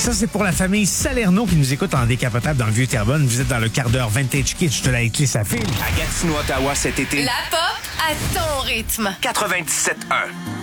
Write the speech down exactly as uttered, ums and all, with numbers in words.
Ça, c'est pour la famille Salerno qui nous écoute en décapotable dans le Vieux-Terrebonne. Vous êtes dans le quart d'heure Vintage Kitsch de la clé sa file. À Gatineau, Ottawa cet été. La pop à ton rythme. quatre-vingt-dix-sept un.